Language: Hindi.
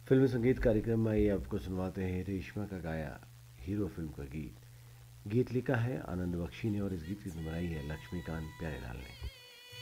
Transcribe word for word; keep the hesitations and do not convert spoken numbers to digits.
फिल्म संगीत कार्यक्रम में आइए आपको सुनवाते हैं रेशमा का गाया हीरो फिल्म का गीत। गीत लिखा है आनंद बख्शी ने और इस गीत की बनाई है लक्ष्मीकांत प्यारेलाल ने।